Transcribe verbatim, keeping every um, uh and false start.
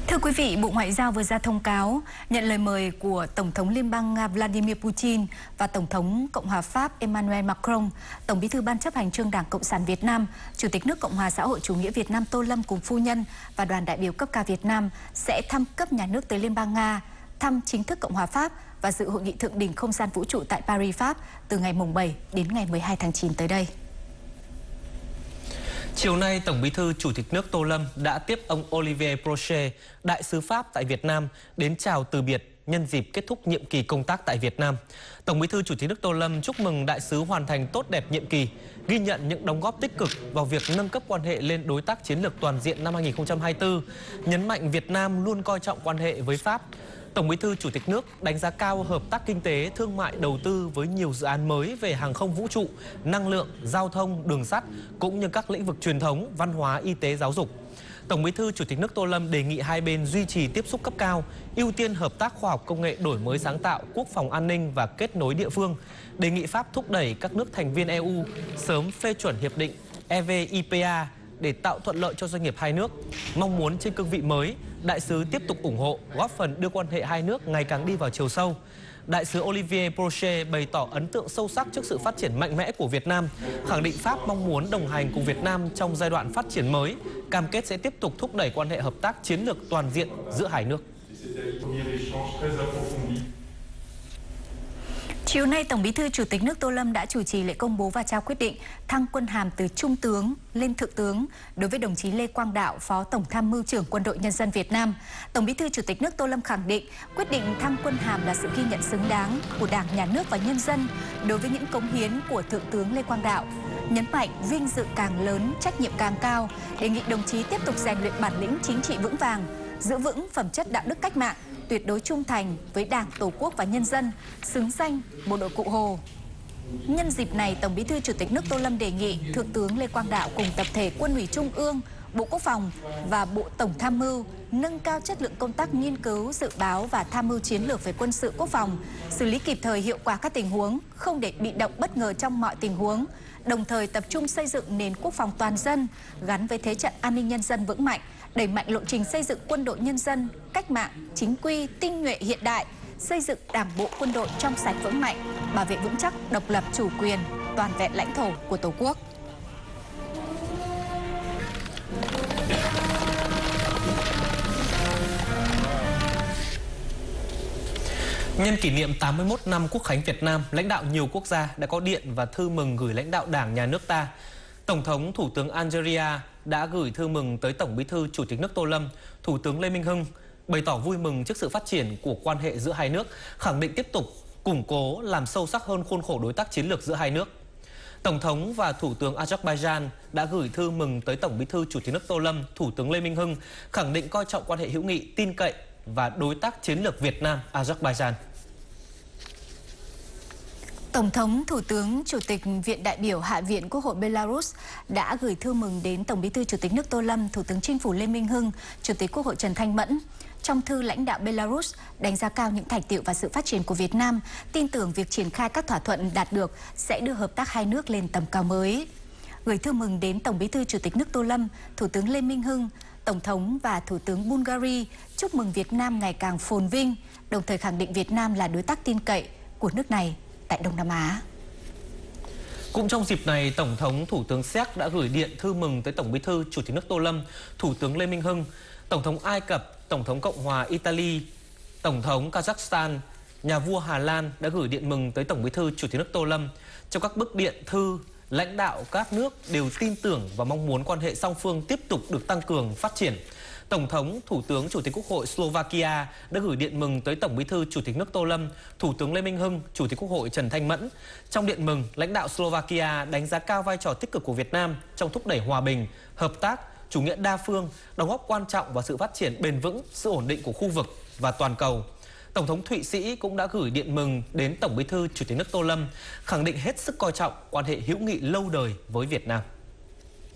Thưa quý vị, Bộ Ngoại giao vừa ra thông cáo nhận lời mời của Tổng thống Liên bang Nga Vladimir Putin và Tổng thống Cộng hòa Pháp Emmanuel Macron, Tổng bí thư Ban chấp hành Trung Đảng Cộng sản Việt Nam, Chủ tịch nước Cộng hòa xã hội chủ nghĩa Việt Nam Tô Lâm cùng phu nhân và đoàn đại biểu cấp cao Việt Nam sẽ thăm cấp nhà nước tới Liên bang Nga, thăm chính thức Cộng hòa Pháp và dự hội nghị thượng đỉnh không gian vũ trụ tại Paris, Pháp từ ngày bảy đến ngày mười hai tháng chín tới đây. Chiều nay, Tổng bí thư Chủ tịch nước Tô Lâm đã tiếp ông Olivier Brochet, đại sứ Pháp tại Việt Nam, đến chào từ biệt nhân dịp kết thúc nhiệm kỳ công tác tại Việt Nam. Tổng bí thư Chủ tịch nước Tô Lâm chúc mừng đại sứ hoàn thành tốt đẹp nhiệm kỳ, ghi nhận những đóng góp tích cực vào việc nâng cấp quan hệ lên đối tác chiến lược toàn diện năm hai nghìn không trăm hai mươi tư, nhấn mạnh Việt Nam luôn coi trọng quan hệ với Pháp. Tổng bí thư Chủ tịch nước đánh giá cao hợp tác kinh tế, thương mại, đầu tư với nhiều dự án mới về hàng không vũ trụ, năng lượng, giao thông, đường sắt, cũng như các lĩnh vực truyền thống, văn hóa, y tế, giáo dục. Tổng bí thư Chủ tịch nước Tô Lâm đề nghị hai bên duy trì tiếp xúc cấp cao, ưu tiên hợp tác khoa học công nghệ, đổi mới sáng tạo, quốc phòng an ninh và kết nối địa phương. Đề nghị Pháp thúc đẩy các nước thành viên E U sớm phê chuẩn hiệp định E V I P A để tạo thuận lợi cho doanh nghiệp hai nước. Mong muốn trên cương vị mới, đại sứ tiếp tục ủng hộ, góp phần đưa quan hệ hai nước ngày càng đi vào chiều sâu. Đại sứ Olivier Brochet bày tỏ ấn tượng sâu sắc trước sự phát triển mạnh mẽ của Việt Nam, khẳng định Pháp mong muốn đồng hành cùng Việt Nam trong giai đoạn phát triển mới, cam kết sẽ tiếp tục thúc đẩy quan hệ hợp tác chiến lược toàn diện giữa hai nước. Chiều nay, Tổng bí thư Chủ tịch nước Tô Lâm đã chủ trì lễ công bố và trao quyết định thăng quân hàm từ Trung tướng lên Thượng tướng đối với đồng chí Lê Quang Đạo, Phó Tổng tham mưu trưởng Quân đội Nhân dân Việt Nam. Tổng bí thư Chủ tịch nước Tô Lâm khẳng định quyết định thăng quân hàm là sự ghi nhận xứng đáng của Đảng, Nhà nước và nhân dân đối với những cống hiến của Thượng tướng Lê Quang Đạo. Nhấn mạnh vinh dự càng lớn, trách nhiệm càng cao, đề nghị đồng chí tiếp tục rèn luyện bản lĩnh chính trị vững vàng, giữ vững phẩm chất đạo đức cách mạng, tuyệt đối trung thành với Đảng, Tổ quốc và nhân dân, xứng danh Bộ đội Cụ Hồ. Nhân dịp này, Tổng bí thư Chủ tịch nước Tô Lâm đề nghị Thượng tướng Lê Quang Đạo cùng tập thể Quân ủy Trung ương, Bộ Quốc phòng và Bộ Tổng tham mưu nâng cao chất lượng công tác nghiên cứu, dự báo và tham mưu chiến lược về quân sự quốc phòng, xử lý kịp thời hiệu quả các tình huống, không để bị động bất ngờ trong mọi tình huống, đồng thời tập trung xây dựng nền quốc phòng toàn dân gắn với thế trận an ninh nhân dân vững mạnh, đẩy mạnh lộ trình xây dựng quân đội nhân dân cách mạng, chính quy, tinh nhuệ hiện đại, xây dựng Đảng bộ quân đội trong sạch vững mạnh, bảo vệ vững chắc độc lập chủ quyền, toàn vẹn lãnh thổ của Tổ quốc. Nhân kỷ niệm tám mươi mốt năm Quốc khánh Việt Nam, lãnh đạo nhiều quốc gia đã có điện và thư mừng gửi lãnh đạo Đảng, Nhà nước ta. Tổng thống Thủ tướng Algeria đã gửi thư mừng tới Tổng bí thư Chủ tịch nước Tô Lâm, Thủ tướng Lê Minh Hưng, bày tỏ vui mừng trước sự phát triển của quan hệ giữa hai nước, khẳng định tiếp tục củng cố, làm sâu sắc hơn khuôn khổ đối tác chiến lược giữa hai nước. Tổng thống và Thủ tướng Azerbaijan đã gửi thư mừng tới Tổng bí thư Chủ tịch nước Tô Lâm, Thủ tướng Lê Minh Hưng, khẳng định coi trọng quan hệ hữu nghị, tin cậy và đối tác chiến lược Việt Nam-Azerbaijan. Tổng thống, Thủ tướng, Chủ tịch Viện đại biểu Hạ viện Quốc hội Belarus đã gửi thư mừng đến Tổng bí thư Chủ tịch nước Tô Lâm, Thủ tướng Chính phủ Lê Minh Hưng, Chủ tịch Quốc hội Trần Thanh Mẫn. Trong thư, lãnh đạo Belarus đánh giá cao những thành tựu và sự phát triển của Việt Nam, tin tưởng việc triển khai các thỏa thuận đạt được sẽ đưa hợp tác hai nước lên tầm cao mới. Gửi thư mừng đến Tổng bí thư Chủ tịch nước Tô Lâm, Thủ tướng Lê Minh Hưng, Tổng thống và Thủ tướng Bulgaria chúc mừng Việt Nam ngày càng phồn vinh, đồng thời khẳng định Việt Nam là đối tác tin cậy của nước này tại Đông Nam Á. Cũng trong dịp này, Tổng thống Thủ tướng Séc đã gửi điện thư mừng tới Tổng bí thư Chủ tịch nước Tô Lâm, Thủ tướng Lê Minh Hưng, Tổng thống Ai Cập, Tổng thống Cộng hòa Italy, Tổng thống Kazakhstan, nhà vua Hà Lan đã gửi điện mừng tới Tổng bí thư Chủ tịch nước Tô Lâm. Trong các bức điện thư, lãnh đạo các nước đều tin tưởng và mong muốn quan hệ song phương tiếp tục được tăng cường, phát triển. Tổng thống, Thủ tướng, Chủ tịch Quốc hội Slovakia đã gửi điện mừng tới Tổng bí thư Chủ tịch nước Tô Lâm, Thủ tướng Lê Minh Hưng, Chủ tịch Quốc hội Trần Thanh Mẫn. Trong điện mừng, lãnh đạo Slovakia đánh giá cao vai trò tích cực của Việt Nam trong thúc đẩy hòa bình, hợp tác, chủ nghĩa đa phương, đóng góp quan trọng vào sự phát triển bền vững, sự ổn định của khu vực và toàn cầu. Tổng thống Thụy Sĩ cũng đã gửi điện mừng đến Tổng bí thư Chủ tịch nước Tô Lâm, khẳng định hết sức coi trọng quan hệ hữu nghị lâu đời với Việt Nam.